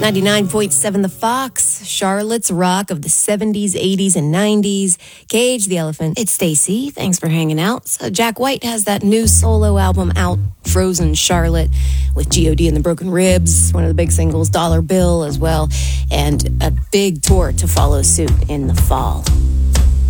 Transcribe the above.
99.7 The Fox, Charlotte's rock of the 70s, 80s, and 90s. Cage the Elephant. It's Stacy. Thanks for hanging out. So Jack White has that new solo album out, Frozen Charlotte, with G.O.D. and the Broken Ribs, one of the big singles, Dollar Bill as well, and a big tour to follow suit in the fall.